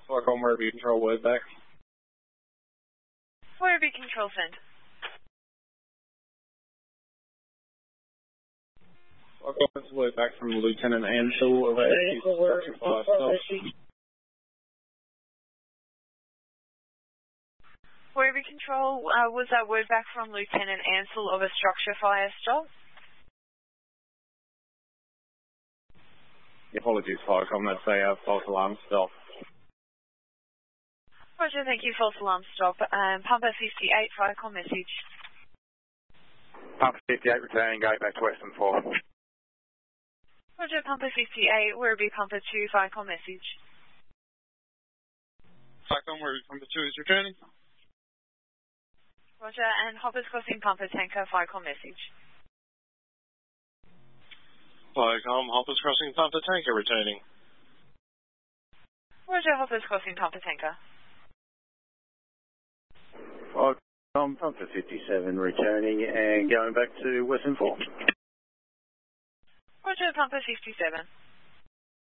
Welcome, Werribee Control, word back. Werribee Control, send. Welcome, word back from Lieutenant Ansell of Structure Fire Stop. Werribee Control, was that word back from Lieutenant Ansell of a structure fire stop? Apologies, Firecom, that's a false alarm stop. Roger, thank you, false alarm stop. Pumper 58, Firecom message. Pumper 58 returning, go back to Western 4. Roger, Pumper 58, Werribee Pumper 2, Firecom message. Firecom, Werribee Pumper 2 is returning. Roger, and Hoppers crossing Pumper Tanker, Firecom message. Firecom, Hoppers crossing Pumper Tanker returning. Roger, Hoppers crossing Pumper Tanker. Firecom, Pumper 57 returning and going back to Western 4. Roger, Pumper 57.